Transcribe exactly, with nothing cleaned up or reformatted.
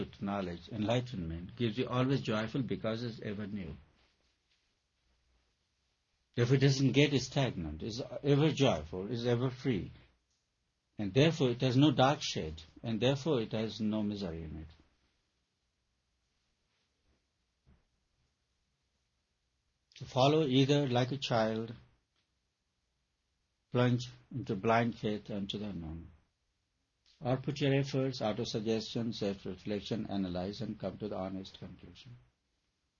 knowledge, enlightenment, gives you always joyful because it's ever new. If it doesn't get stagnant, it's ever joyful, it's ever free. And therefore it has no dark shade, and therefore it has no misery in it. To follow either like a child, plunge into blind faith and to the unknown. Or put your efforts, auto-suggestion, self-reflection, analyze and come to the honest conclusion.